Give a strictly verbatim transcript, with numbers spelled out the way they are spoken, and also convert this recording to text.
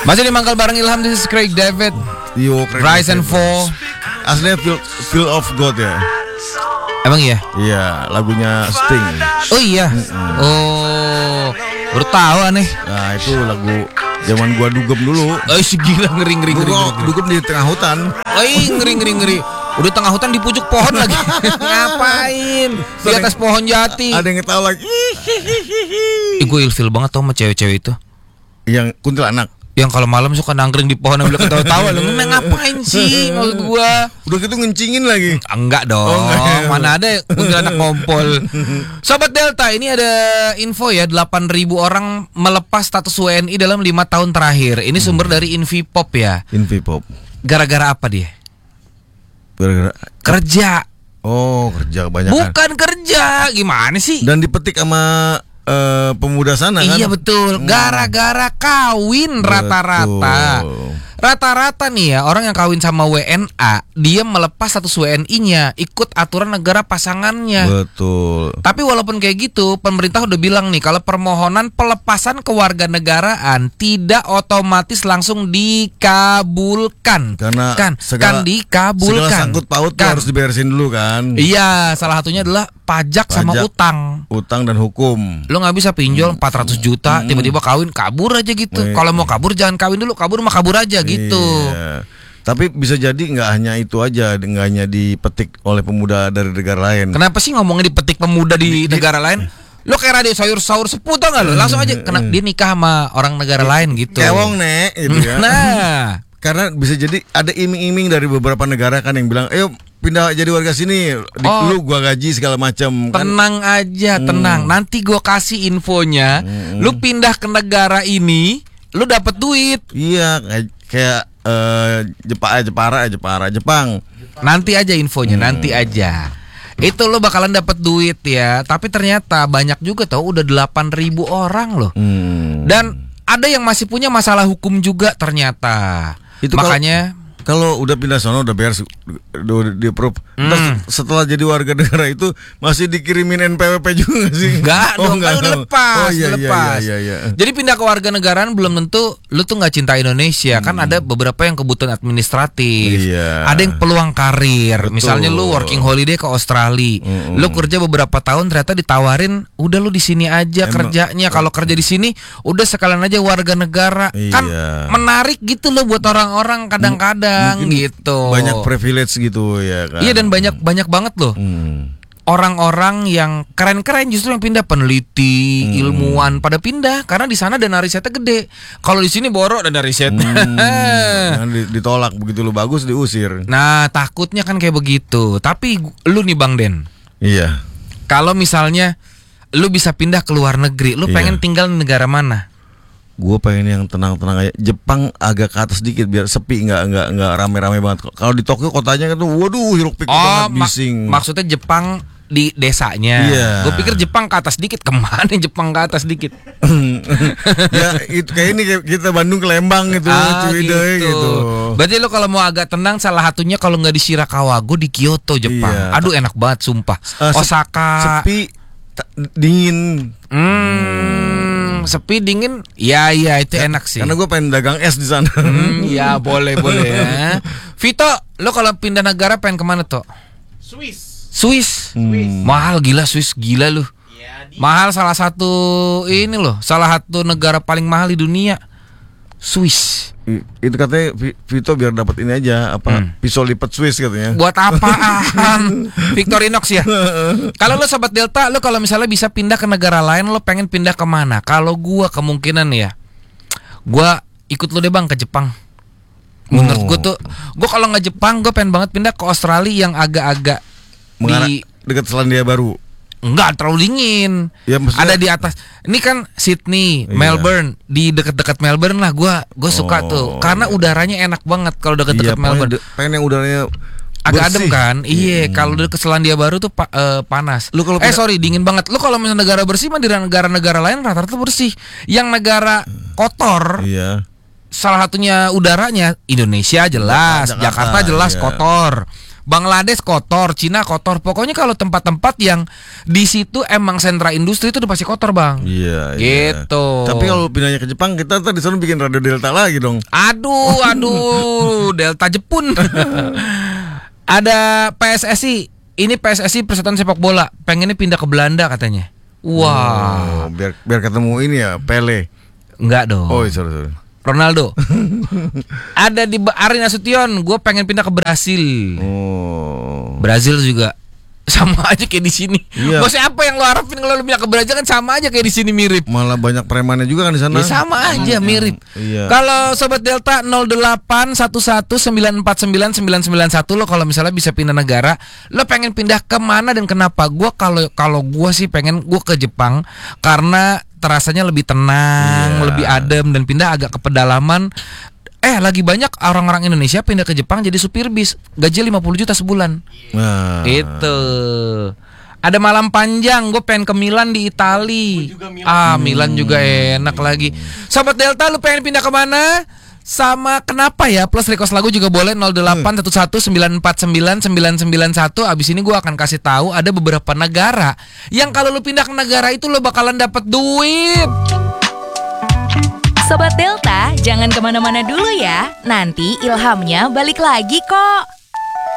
Masih di Mangkal bareng Ilham, this is Craig David. Yo, Craig Rise and Fall. Aslinya Feel, Feel of God ya. Emang iya? Iya, lagunya Sting. Oh iya. Mm-hmm. Oh, baru tahu aneh. Nah itu lagu zaman gua dugem dulu. Oh segila ngeri ngeri ngeri. Gua dugem di tengah hutan. Oh ngeri ngeri ngeri. Udah tengah hutan di pucuk pohon lagi. Ngapain? Di atas pohon jati. Ada yang ketawa lagi. Ih, gue ilfil banget tau sama cewek-cewek itu. Yang kuntilanak. Yang kalau malam suka nangkring di pohon ambil ketawa-tawa. Lu ngapain sih maksud gua? Udah gitu ngencingin lagi. Enggak dong. Oh, enggak. Mana ada kuntilanak ngompol. Sobat Delta, ini ada info ya, delapan ribu orang melepas status W N I dalam lima tahun terakhir. Ini sumber hmm. dari Invipop ya. Invipop. Gara-gara apa dia? Gara-gara kerja. Oh, kerja kebanyakan. Bukan kerja, gimana sih? Dan dipetik sama Uh, pemuda sana kan? Iya betul, gara-gara kawin rata-rata. Rata-rata nih ya, orang yang kawin sama W N A, dia melepas status W N I-nya, ikut aturan negara pasangannya. Betul. Tapi walaupun kayak gitu, pemerintah udah bilang nih, kalau permohonan pelepasan kewarganegaraan tidak otomatis langsung dikabulkan. Karena kan, segala, kan dikabulkan. Segala sangkut paut kan harus diberesin dulu kan. Iya, salah satunya adalah pajak, pajak sama utang. Utang dan hukum. Lo nggak bisa pinjol empat ratus juta, hmm. tiba-tiba kawin kabur aja gitu. Hmm. Kalau mau kabur jangan kawin dulu, kabur mah kabur aja gitu. Iya. Tapi bisa jadi nggak hanya itu aja, nggak hanya dipetik oleh pemuda dari negara lain. Kenapa sih ngomongnya dipetik pemuda di, di negara lain? Lo kayak radio sayur-sayur sepuh tau nggak lo? Langsung aja kena dia nikah sama orang negara lain gitu. Kewong nek, gitu ya. Nah, karena bisa jadi ada iming-iming dari beberapa negara kan yang bilang, ayo pindah jadi warga sini, di, oh, lu gua gaji segala macam. Tenang kan? aja, tenang. Hmm. Nanti gua kasih infonya. Hmm. Lu pindah ke negara ini, lu dapat duit. Iya, kayak, kayak uh, Jepara, Jepara, Jepara, Jepang. Nanti aja infonya, hmm. nanti aja. Itu lo bakalan dapat duit ya. Tapi ternyata banyak juga tau, udah delapan ribu orang loh. Hmm. Dan ada yang masih punya masalah hukum juga ternyata. Itu makanya kalau udah pindah sono udah beres di approve. Hmm. Setelah jadi warga negara itu masih dikirimin N P W P juga sih? Enggak oh, dong, kan udah lepas, oh, iya, lepas. Iya, iya, iya. Jadi pindah ke warga negaraan belum tentu lu tuh nggak cinta Indonesia. Hmm. Kan ada beberapa yang kebutuhan administratif. Iya. Ada yang peluang karir. Betul. Misalnya lu working holiday ke Australia. Hmm. Lu kerja beberapa tahun ternyata ditawarin, udah lu di sini aja. Emang, kerjanya. Kalau kerja di sini udah sekalian aja warga negara. Iya. Kan menarik gitu loh buat orang-orang kadang-kadang. Mungkin gitu. Banyak privilege gitu ya kan. Iya, dan banyak banyak banget loh. Hmm. Orang-orang yang keren-keren justru yang pindah, peneliti, hmm. ilmuwan pada pindah karena di sana dana risetnya gede. Kalau di sini borok dana riset. Hmm. Ditolak, begitu lu bagus diusir. Nah, takutnya kan kayak begitu. Tapi lu nih Bang Den. Iya. Kalau misalnya lu bisa pindah ke luar negeri, lu iya. pengen tinggal di negara mana? Gue pengen yang tenang-tenang aja. Jepang agak ke atas sedikit biar sepi, nggak nggak nggak rame-rame banget. Kalau di Tokyo kotanya kan tuh, waduh, hiruk pikuk oh, banget, bising. Mak- maksudnya Jepang di desanya. Iya. Gue pikir Jepang ke atas dikit. Kemana Jepang ke atas dikit? Ya itu kayak ini kayak kita Bandung ke Lembang gitu, ah, gitu. gitu. Berarti lo kalau mau agak tenang, salah satunya kalau nggak di Shirakawa, gue di Kyoto Jepang. Iya. Aduh enak banget sumpah. Uh, Osaka. Sepi, t- dingin. Hmm. Sepi dingin, ya ya itu ya, enak sih. Karena gue pengen dagang es di sana. Hmm, ya boleh boleh ya. Vito, lo kalau pindah negara pengen kemana tuh? Swiss. Swiss. Hmm. Mahal gila Swiss, gila lu. Ya, mahal salah satu ini loh, salah satu negara paling mahal di dunia. Swiss. I, itu katanya Vito biar dapat ini aja apa hmm. pisau lipat Swiss katanya. Buat apaan? Victorinox ya. Kalau lo Sobat Delta, lo kalau misalnya bisa pindah ke negara lain, lo pengen pindah ke mana? Kalau gua kemungkinan ya, gua ikut lo deh Bang ke Jepang. Menurut oh. gua tuh, gua kalau nggak Jepang, gua pengen banget pindah ke Australia yang agak-agak mengarah di dekat Selandia Baru. Enggak terlalu dingin. Ya, ada di atas. Ini kan Sydney, iya. Melbourne, di dekat-dekat Melbourne lah. Gua gue suka oh, tuh karena iya. udaranya enak banget kalau dekat-dekat iya, Melbourne. Pengen yang udaranya agak adem kan? Iya, hmm. kalau ke Selandia Baru tuh pa, uh, panas. Lu kalau eh sorry dingin banget. Lu kalau misalnya negara bersih mah di negara-negara lain rata-rata bersih. Yang negara kotor. Iya. Salah satunya udaranya Indonesia jelas, Jakarta, Jakarta jelas iya. kotor. Bangladesh kotor, Cina kotor. Pokoknya kalau tempat-tempat yang di situ emang sentra industri itu udah pasti kotor, Bang. Iya, gitu. Iya. Tapi kalau pindahnya ke Jepang, kita tadi sana bikin Radio Delta lagi dong. Aduh, aduh, Delta Jepun. Ada P S S I. Ini P S S I Persatuan Sepak Bola. Pengennya pindah ke Belanda katanya. Wah. Oh, biar biar ketemu ini ya, Pele. Enggak dong. Oh, sorry, sorry. Ronaldo. Ada di Arin Nasution, gue pengen pindah ke Brasil. Oh. Brazil juga sama aja kayak di sini. Iya. Bos apa yang lo harapin kalau lo pindah ke Brazil kan sama aja kayak di sini mirip. Malah banyak premannya juga kan di sana. Ya sama aja mirip. Iya. Kalau sobat Delta nol delapan satu satu sembilan empat sembilan sembilan sembilan satu lo kalau misalnya bisa pindah negara, lo pengen pindah ke mana dan kenapa? Gua kalau kalau gua sih pengen gua ke Jepang karena terasanya lebih tenang, Iya. lebih adem dan pindah agak ke pedalaman. Eh lagi banyak orang-orang Indonesia pindah ke Jepang jadi supir bis, gaji lima puluh juta sebulan. Nah. Gitu. Ada malam panjang, gue pengen ke Milan di Itali. Ah, Milan juga enak lagi. Sobat Delta, lu pengen pindah ke mana? Sama kenapa ya? Plus request lagu juga boleh nol delapan satu satu sembilan empat sembilan sembilan sembilan satu. Abis ini gue akan kasih tahu ada beberapa negara yang kalau lu pindah ke negara itu lu bakalan dapat duit. Sobat Delta, jangan kemana-mana dulu ya. Nanti Ilhamnya balik lagi kok.